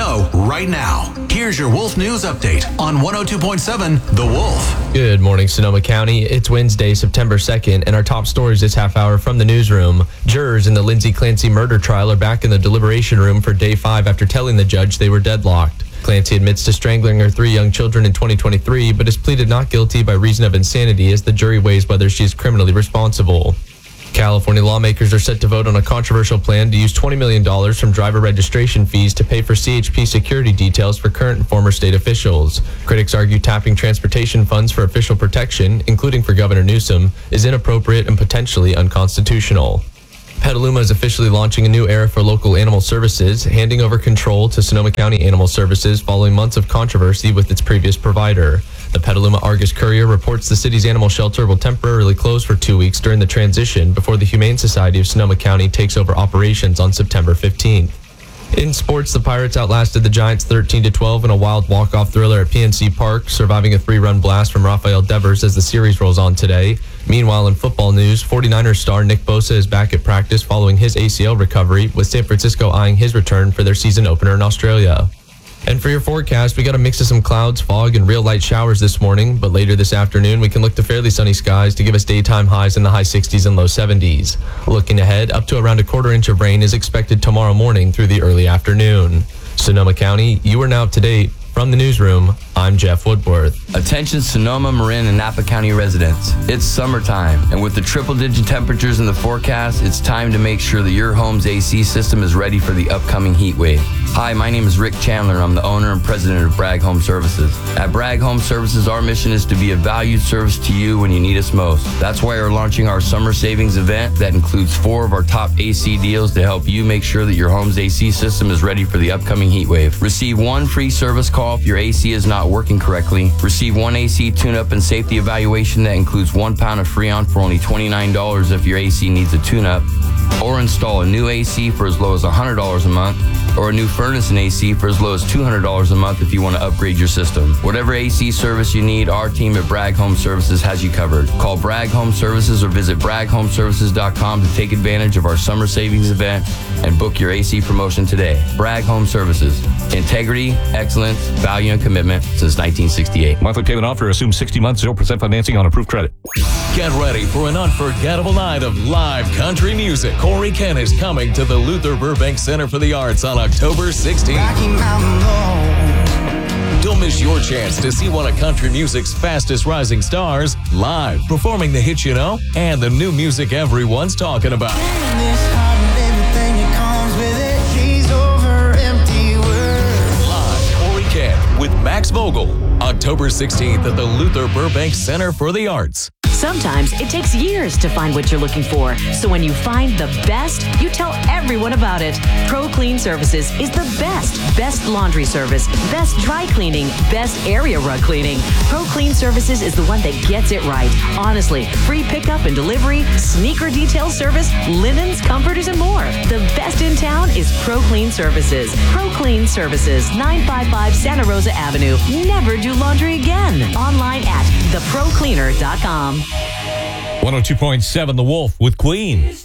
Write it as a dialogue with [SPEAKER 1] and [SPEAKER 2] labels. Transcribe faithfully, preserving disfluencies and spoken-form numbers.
[SPEAKER 1] know right now. Here's your Wolf News Update on one oh two point seven The Wolf.
[SPEAKER 2] Good morning, Sonoma County. It's Wednesday, September second, and our top stories this half hour from the newsroom. Jurors in the Lindsay Clancy murder trial are back in the deliberation room for day five after telling the judge they were deadlocked. Clancy admits to strangling her three young children in twenty twenty-three, but has pleaded not guilty by reason of insanity as the jury weighs whether she is criminally responsible. California lawmakers are set to vote on a controversial plan to use twenty million dollars from driver registration fees to pay for C H P security details for current and former state officials. Critics argue tapping transportation funds for official protection, including for Governor Newsom, is inappropriate and potentially unconstitutional. Petaluma is officially launching a new era for local animal services, handing over control to Sonoma County Animal Services following months of controversy with its previous provider. The Petaluma Argus Courier reports the city's animal shelter will temporarily close for two weeks during the transition before the Humane Society of Sonoma County takes over operations on September fifteenth. In sports, the Pirates outlasted the Giants thirteen to twelve in a wild walk-off thriller at P N C Park, surviving a three-run blast from Rafael Devers as the series rolls on today. Meanwhile, in football news, forty-niners star Nick Bosa is back at practice following his A C L recovery, with San Francisco eyeing his return for their season opener in Australia. And for your forecast, we got a mix of some clouds, fog, and real light showers this morning, but later this afternoon, we can look to fairly sunny skies to give us daytime highs in the high sixties and low seventies. Looking ahead, up to around a quarter inch of rain is expected tomorrow morning through the early afternoon. Sonoma County, you are now up to date. From the newsroom, I'm Jeff Woodworth.
[SPEAKER 3] Attention Sonoma, Marin, and Napa County residents. It's summertime, and with the triple-digit temperatures in the forecast, it's time to make sure that your home's A C system is ready for the upcoming heat wave. Hi, my name is Rick Chandler, and I'm the owner and president of Bragg Home Services. At Bragg Home Services, our mission is to be a valued service to you when you need us most. That's why we're launching our summer savings event that includes four of our top A C deals to help you make sure that your home's A C system is ready for the upcoming heat wave. Receive one free service call if your A C is not working correctly. Receive one A C tune-up and safety evaluation that includes one pound of Freon for only twenty-nine dollars if your A C needs a tune-up. Or install a new A C for as low as one hundred dollars a month, or a new furnace and A C for as low as two hundred dollars a month if you want to upgrade your system. Whatever A C service you need, our team at Bragg Home Services has you covered. Call Bragg Home Services or visit bragg home services dot com to take advantage of our summer savings event and book your A C promotion today. Bragg Home Services. Integrity, excellence, value, and commitment since nineteen sixty-eight.
[SPEAKER 4] Monthly payment offer assumes sixty months, zero percent financing on approved credit.
[SPEAKER 5] Get ready for an unforgettable night of live country music. Corey Ken is coming to the Luther Burbank Center for the Arts on October sixteenth. Don't miss your chance to see one of country music's fastest rising stars live, performing the hits you know and the new music everyone's talking about. Live, Corey Ken with Max Vogel, October sixteenth at the Luther Burbank Center for the Arts.
[SPEAKER 6] Sometimes it takes years to find what you're looking for. So when you find the best, you tell everyone about it. Pro Clean Services is the best. Best laundry service, best dry cleaning, best area rug cleaning. Pro Clean Services is the one that gets it right. Honestly, free pickup and delivery, sneaker detail service, linens, comforters, and more. The best in town is Pro Clean Services. Pro Clean Services, nine fifty-five Santa Rosa Avenue. Never do laundry again. Online at the pro cleaner dot com.
[SPEAKER 4] one oh two point seven The Wolf with Queen.